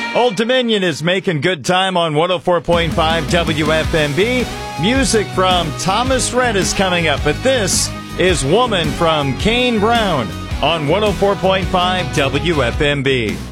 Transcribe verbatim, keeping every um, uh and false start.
Old Dominion is making good time on one oh four point five W F M B. Music from Thomas Rhett is coming up, but this is Woman from Kane Brown on one oh four point five W F M B.